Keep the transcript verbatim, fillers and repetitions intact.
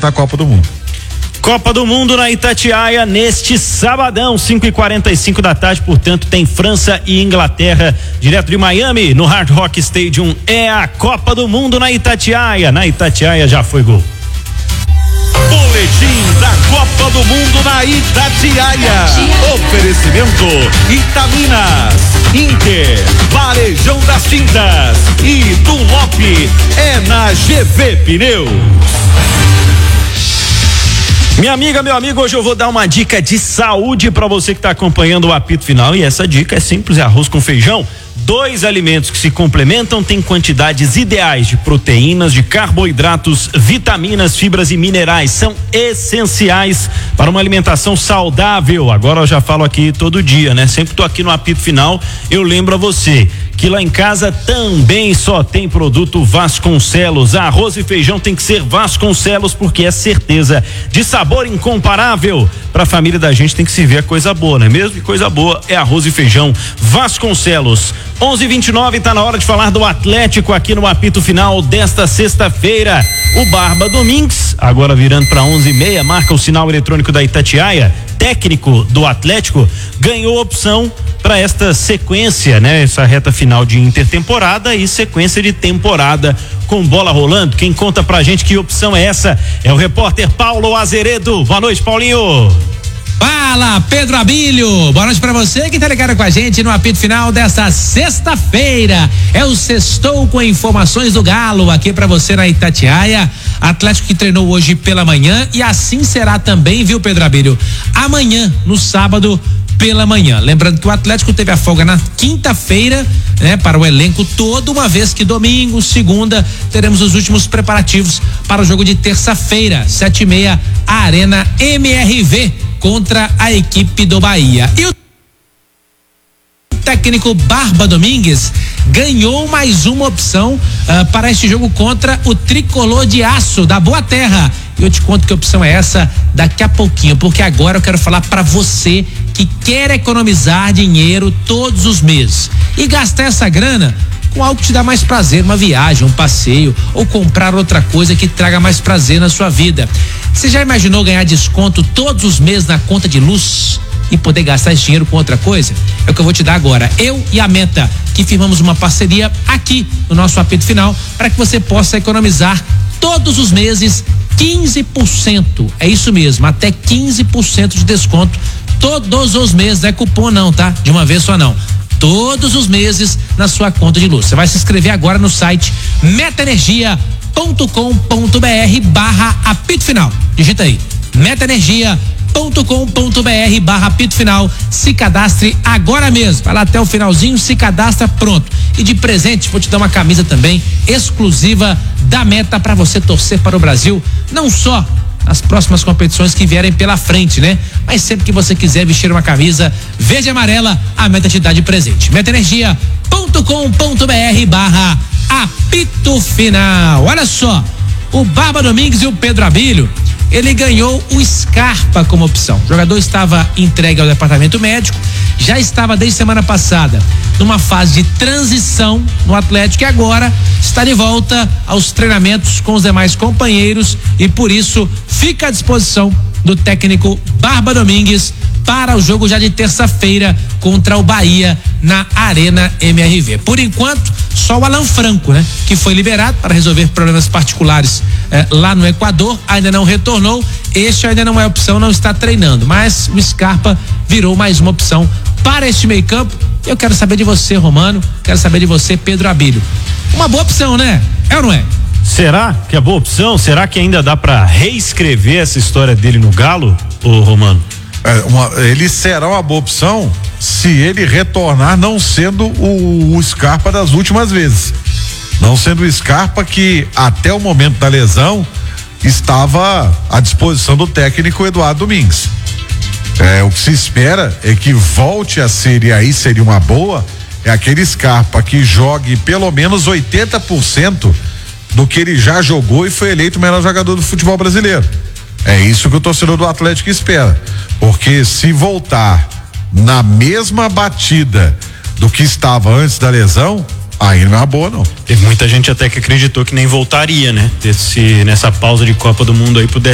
na Copa do Mundo. Copa do Mundo na Itatiaia neste sabadão, cinco e quarenta e cinco da tarde, portanto tem França e Inglaterra direto de Miami no Hard Rock Stadium. É a Copa do Mundo na Itatiaia. Na Itatiaia já foi gol. Boletim da Copa do Mundo na Itatiaia. Oferecimento Itaminas, Inter, Varejão das Tintas e Dunlop é na G V Pneus. Minha amiga, meu amigo, hoje eu vou dar uma dica de saúde para você que está acompanhando o apito final, e essa dica é simples: é arroz com feijão. Dois alimentos que se complementam, têm quantidades ideais de proteínas, de carboidratos, vitaminas, fibras e minerais. São essenciais para uma alimentação saudável. Agora eu já falo aqui todo dia, né? Sempre tô aqui no apito final, eu lembro a você que lá em casa também só tem produto Vasconcelos. Arroz e feijão tem que ser Vasconcelos, porque é certeza de sabor incomparável. Para a família da gente tem que se ver a coisa boa, não é mesmo? E coisa boa é arroz e feijão Vasconcelos. onze e vinte e nove, tá na hora de falar do Atlético aqui no apito final desta sexta-feira. O Barba Domingues, agora virando para onze e meia, marca o sinal eletrônico da Itatiaia. Técnico do Atlético ganhou opção para esta sequência, né? Essa reta final de intertemporada e sequência de temporada com bola rolando. Quem conta pra gente que opção é essa é o repórter Paulo Azeredo. Boa noite, Paulinho. Fala, Pedro Abílio. Boa noite pra você que tá ligado com a gente no apito final desta sexta-feira. É o Sextou com informações do Galo aqui pra você na Itatiaia. Atlético que treinou hoje pela manhã e assim será também, viu, Pedro Abílio? Amanhã, no sábado, pela manhã. Lembrando que o Atlético teve a folga na quinta-feira, né, para o elenco todo, uma vez que domingo, segunda, teremos os últimos preparativos para o jogo de terça-feira, sete e meia, a Arena M R V contra a equipe do Bahia. E o técnico Barba Domingues ganhou mais uma opção uh, para este jogo contra o Tricolor de Aço da Boa Terra. E eu te conto que opção é essa daqui a pouquinho, porque agora eu quero falar para você que quer economizar dinheiro todos os meses e gastar essa grana com algo que te dá mais prazer, uma viagem, um passeio ou comprar outra coisa que traga mais prazer na sua vida. Você já imaginou ganhar desconto todos os meses na conta de luz e poder gastar esse dinheiro com outra coisa? É o que eu vou te dar agora. Eu e a Meta, que firmamos uma parceria aqui no nosso apito final para que você possa economizar todos os meses quinze por cento. É isso mesmo, até quinze por cento de desconto todos os meses. Não é cupom não, tá? De uma vez só não. Todos os meses na sua conta de luz. Você vai se inscrever agora no site metaenergia ponto com ponto br barra apito final. Digita aí, metaenergia ponto com ponto br barra apito final. Se cadastre agora mesmo. Vai lá até o finalzinho, se cadastra, pronto. E de presente, vou te dar uma camisa também exclusiva da Meta para você torcer para o Brasil, não só nas próximas competições que vierem pela frente, né? Mas sempre que você quiser vestir uma camisa verde e amarela, a Meta te dá de presente. metaenergia ponto com ponto br barra apito final. Olha só, o Barba Domingues e o Pedro Abílio, ele ganhou o Scarpa como opção. O jogador estava entregue ao departamento médico, já estava desde semana passada numa fase de transição no Atlético e agora está de volta aos treinamentos com os demais companheiros e por isso fica à disposição do técnico Barba Domingues para o jogo já de terça-feira contra o Bahia na Arena M R V. Por enquanto, só o Alan Franco, né? Que foi liberado para resolver problemas particulares eh, lá no Equador, ainda não retornou. Este ainda não é opção, não está treinando, mas o Scarpa virou mais uma opção para este meio campo. Eu quero saber de você, Romano, quero saber de você, Pedro Abílio. Uma boa opção, né? É ou não é? Será que é boa opção? Será que ainda dá para reescrever essa história dele no Galo, ô Romano? É uma, ele será uma boa opção se ele retornar não sendo o, o Scarpa das últimas vezes. Não sendo o Scarpa que até o momento da lesão estava à disposição do técnico Eduardo Domingues. É, o que se espera é que volte a ser, e aí seria uma boa, é aquele Scarpa que jogue pelo menos oitenta por cento do que ele já jogou e foi eleito o melhor jogador do futebol brasileiro. É isso que o torcedor do Atlético espera, porque se voltar na mesma batida do que estava antes da lesão, aí não é boa não. Teve muita gente até que acreditou que nem voltaria, né? Desse, nessa pausa de Copa do Mundo aí pudesse